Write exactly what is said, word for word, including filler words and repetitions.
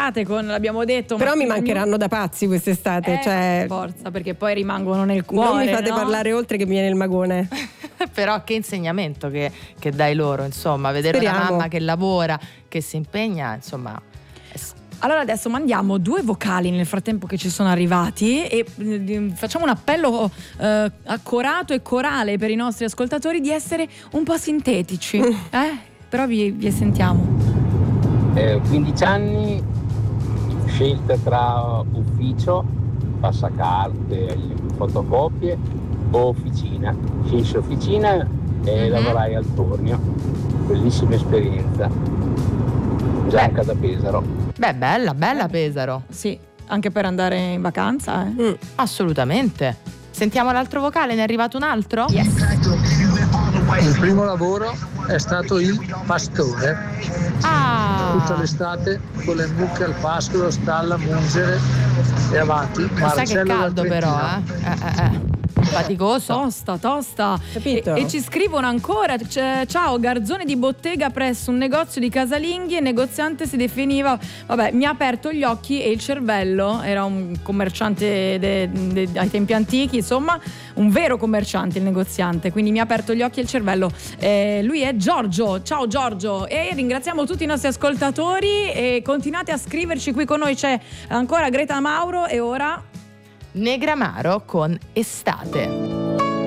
quest'estate con, l'abbiamo detto, però mi Martino mancheranno da pazzi quest'estate, eh, cioè forza, perché poi rimangono nel cuore. non mi fate no? parlare oltre che mi viene il magone. Però che insegnamento che, che dai loro, insomma, vedere Speriamo. una mamma che lavora, che si impegna, insomma. Allora adesso mandiamo due vocali nel frattempo che ci sono arrivati e eh, facciamo un appello eh, accorato e corale per i nostri ascoltatori di essere un po' sintetici, eh? Però vi, vi sentiamo. Eh, quindici anni, scelta tra ufficio, passacarte, fotocopie o officina. Scelse officina e Mhm. lavorai al Tornio, bellissima esperienza, Gianca da Pesaro. Beh, bella, bella Pesaro. Sì, anche per andare in vacanza, eh? Mm. Assolutamente. Sentiamo l'altro vocale, ne è arrivato un altro? Il primo lavoro è stato il pastore, Ah, tutta l'estate con le mucche al pascolo, stalla, mungere e avanti. ma sai che Marcello dal caldo però, Trentino. eh? Eh, eh, eh. Faticoso. Tosta, tosta. Capito? E, e ci scrivono ancora: c'è- ciao, garzone di bottega presso un negozio di casalinghi e negoziante si definiva, vabbè, mi ha aperto gli occhi e il cervello, era un commerciante de- de- ai tempi antichi, insomma, un vero commerciante il negoziante, quindi mi ha aperto gli occhi e il cervello. Eh, lui è Giorgio, ciao Giorgio, e ringraziamo tutti i nostri ascoltatori e continuate a scriverci, qui con noi c'è ancora Greta Mauro e ora... Negramaro con Estate.